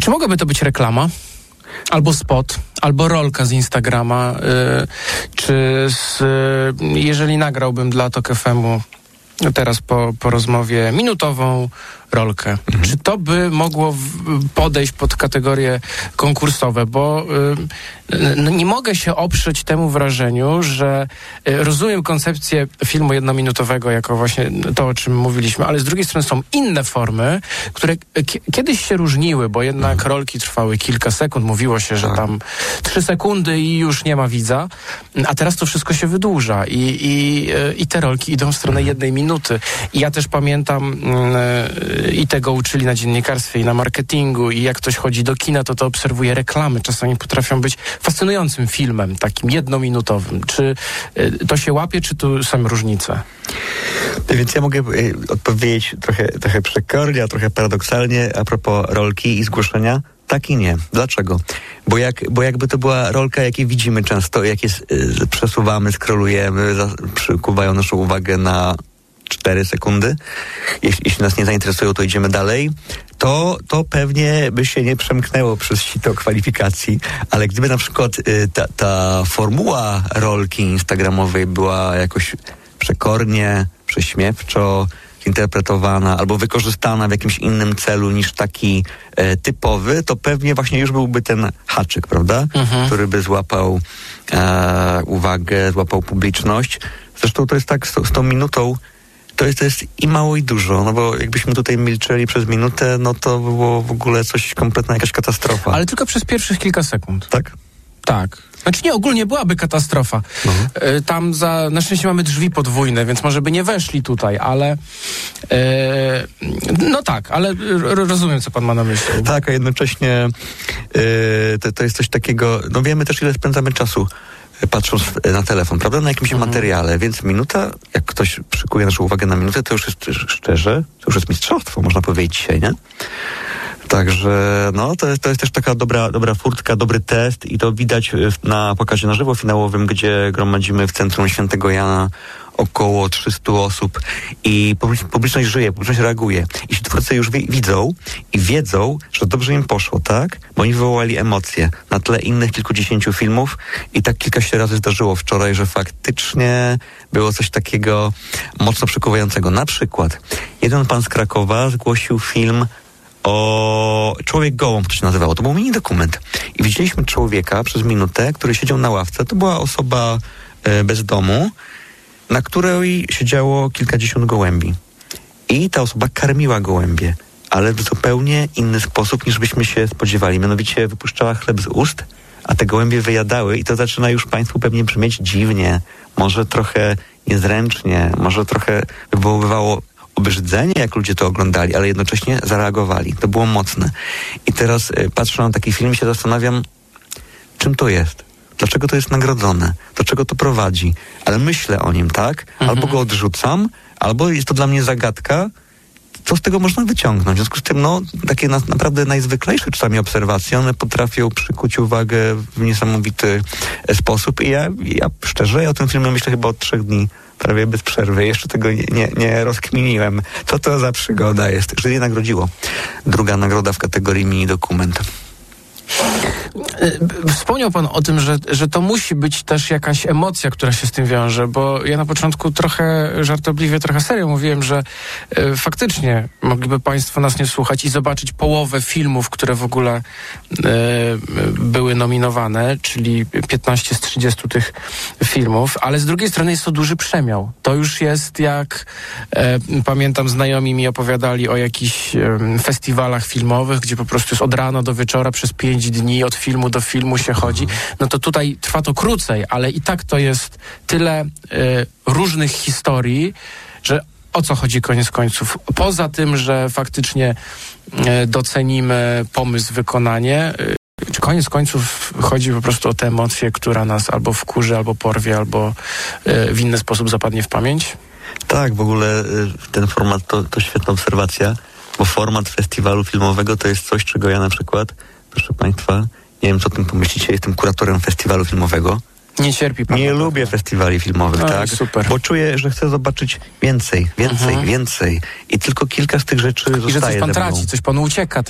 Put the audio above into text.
Czy mogłaby to być reklama? Albo spot, albo rolka z Instagrama, jeżeli nagrałbym dla Tok FM-u teraz po rozmowie minutową rolkę. Czy to by mogło podejść pod kategorie konkursowe? Bo nie mogę się oprzeć temu wrażeniu, że rozumiem koncepcję filmu jednominutowego jako właśnie to, o czym mówiliśmy, ale z drugiej strony są inne formy, które kiedyś się różniły, bo jednak rolki trwały kilka sekund. Mówiło się, że tam 3 sekundy i już nie ma widza, a teraz to wszystko się wydłuża i te rolki idą w stronę 1 minuty. I ja też pamiętam i tego uczyli na dziennikarstwie i na marketingu i jak ktoś chodzi do kina, to obserwuje reklamy. Czasami potrafią być fascynującym filmem, takim 1-minutowym. Czy to się łapie, czy tu są różnice? Więc ja mogę odpowiedzieć trochę przekornie, a trochę paradoksalnie a propos rolki i zgłoszenia. Tak i nie. Dlaczego? Bo jakby to była rolka, jakie widzimy często, jak przesuwamy, scrollujemy, przykuwają naszą uwagę na 4 sekundy. Jeśli nas nie zainteresują, to idziemy dalej. To pewnie by się nie przemknęło przez sito kwalifikacji, ale gdyby na przykład ta formuła rolki instagramowej była jakoś przekornie, prześmiewczo interpretowana albo wykorzystana w jakimś innym celu niż taki typowy, to pewnie właśnie już byłby ten haczyk, prawda? Który by złapał uwagę, złapał publiczność. Zresztą to jest tak z tą minutą, to jest i mało i dużo, no bo jakbyśmy tutaj milczeli przez minutę, no to było w ogóle coś kompletna, jakaś katastrofa. Ale tylko przez pierwszych kilka sekund. Tak? Tak. Znaczy nie, ogólnie byłaby katastrofa. Tam na szczęście mamy drzwi podwójne, więc może by nie weszli tutaj, ale no tak, ale rozumiem, co pan ma na myśli. Tak, a jednocześnie to jest coś takiego, no wiemy też, ile spędzamy czasu patrząc na telefon, prawda, na jakimś materiale, więc minuta, jak ktoś przykuje naszą uwagę na minutę, to już jest szczerze, to już jest mistrzostwo, można powiedzieć dzisiaj, nie? Także no, to jest też taka dobra furtka, dobry test i to widać na pokazie na żywo finałowym, gdzie gromadzimy w centrum Świętego Jana około 300 osób i publiczność żyje, publiczność reaguje. Jeśli twórcy już widzą i wiedzą, że dobrze im poszło, tak? Bo oni wywołali emocje na tle innych kilkudziesięciu filmów i tak kilkaście razy zdarzyło wczoraj, że faktycznie było coś takiego mocno przykuwającego. Na przykład jeden pan z Krakowa zgłosił film o Człowiek gołąb, to się nazywało. To był mini dokument. I widzieliśmy człowieka przez minutę, który siedział na ławce. To była osoba bez domu, na której siedziało kilkadziesiąt gołębi. I ta osoba karmiła gołębie, ale w zupełnie inny sposób, niż byśmy się spodziewali. Mianowicie wypuszczała chleb z ust, a te gołębie wyjadały i to zaczyna już państwu pewnie brzmieć dziwnie, może trochę niezręcznie, może trochę wywoływało obrzydzenie, jak ludzie to oglądali, ale jednocześnie zareagowali. To było mocne. I teraz patrzę na taki film i się zastanawiam, czym to jest? Dlaczego to jest nagrodzone? Do czego to prowadzi? Ale myślę o nim, tak? Albo go odrzucam, albo jest to dla mnie zagadka, co z tego można wyciągnąć. W związku z tym, no, takie naprawdę najzwyklejsze czasami obserwacje, one potrafią przykuć uwagę w niesamowity sposób i ja szczerze, ja o tym filmie myślę chyba od 3 dni, prawie bez przerwy. Jeszcze tego nie rozkminiłem. Co to za przygoda jest? Jury nagrodziło. Druga nagroda w kategorii mini dokument. Wspomniał pan o tym, że to musi być też jakaś emocja, która się z tym wiąże, bo ja na początku trochę żartobliwie, trochę serio mówiłem, że faktycznie mogliby państwo nas nie słuchać i zobaczyć połowę filmów, które w ogóle były nominowane, czyli 15 z 30 tych filmów, ale z drugiej strony jest to duży przemiał. To już jest jak pamiętam, znajomi mi opowiadali o jakichś festiwalach filmowych, gdzie po prostu jest od rana do wieczora przez 5 dni od filmu do filmu się chodzi, no to tutaj trwa to krócej, ale i tak to jest tyle różnych historii, że o co chodzi koniec końców? Poza tym, że faktycznie docenimy pomysł, wykonanie, koniec końców chodzi po prostu o tę emocję, która nas albo wkurzy, albo porwie, albo w inny sposób zapadnie w pamięć? Tak, w ogóle ten format to świetna obserwacja, bo format festiwalu filmowego to jest coś, czego ja na przykład, proszę państwa, nie wiem, co o tym pomyślicie, jestem kuratorem festiwalu filmowego. Nie cierpi pan. Nie lubię festiwali filmowych, tak? Super. Bo czuję, że chcę zobaczyć więcej. I tylko kilka z tych rzeczy zostaje. I że coś pan ze mną. traci, coś panu ucieka.